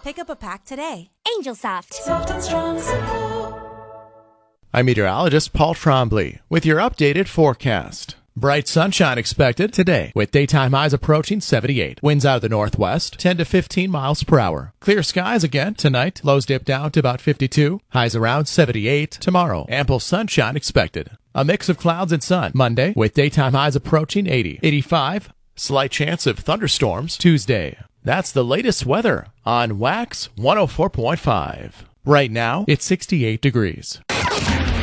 Pick up a pack today. Angel Soft. Soft and strong support. I'm meteorologist Paul Trombley with your updated forecast. Bright sunshine expected today with daytime highs approaching 78. Winds out of the northwest, 10 to 15 miles per hour. Clear skies again tonight. Lows dip down to about 52. Highs around 78 tomorrow. Ample sunshine expected. A mix of clouds and sun Monday with daytime highs approaching 80. 85. Slight chance of thunderstorms Tuesday. That's the latest weather on Wax 104.5. Right now, it's 68 degrees.